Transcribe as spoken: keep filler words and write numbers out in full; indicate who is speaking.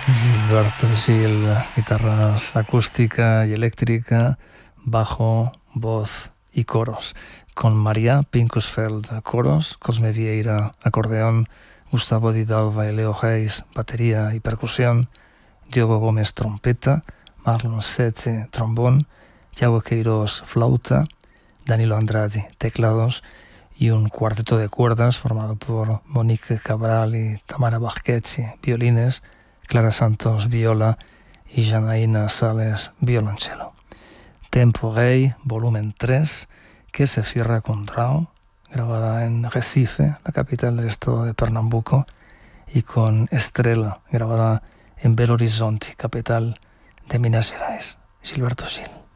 Speaker 1: Gilberto Gil, guitarras acústica y eléctrica, bajo, voz y coros. Con María Pinkusfeld, coros, Cosme Vieira, acordeón, Gustavo Didalva y Leo Hayes, batería y percusión, Diogo Gómez, trompeta, Marlon Seche, trombón, Thiago Queiroz, flauta, Danilo Andrade, teclados, y un cuarteto de cuerdas formado por Monique Cabral y Tamara Barquechi, violines, Clara Santos, viola, y Janaína Sales, violonchelo. Tempo Rey, volumen tres, que se cierra con Drau, grabada en Recife, la capital del estado de Pernambuco, y con Estrela, grabada en Belo Horizonte, capital de Minas Gerais. Gilberto Gil.